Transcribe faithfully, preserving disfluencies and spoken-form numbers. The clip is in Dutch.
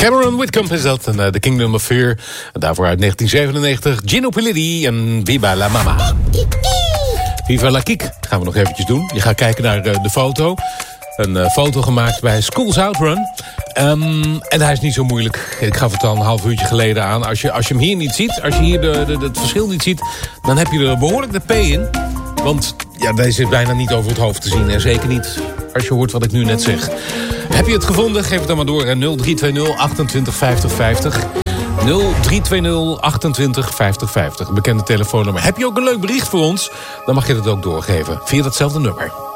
Cameron Whitcomb is dat. En uh, The Kingdom of Fear. En daarvoor uit negentien zevenennegentig. Gino Politi en Viva la Mama. Viva la Kiek gaan we nog eventjes doen. Je gaat kijken naar uh, de foto. Een uh, foto gemaakt bij Schools Outrun. Um, en hij is niet zo moeilijk. Ik gaf het al een half uurtje geleden aan. Als je, als je hem hier niet ziet, als je hier de, de, de, het verschil niet ziet... dan heb je er behoorlijk de P in. Want ja, deze is bijna niet over het hoofd te zien. En zeker niet als je hoort wat ik nu net zeg. Heb je het gevonden? Geef het dan maar door. nul drie twee nul achtentwintig vijftig vijftig. nul drie twee nul achtentwintig vijftig vijftig. Bekende telefoonnummer. Heb je ook een leuk bericht voor ons? Dan mag je dat ook doorgeven. Via datzelfde nummer.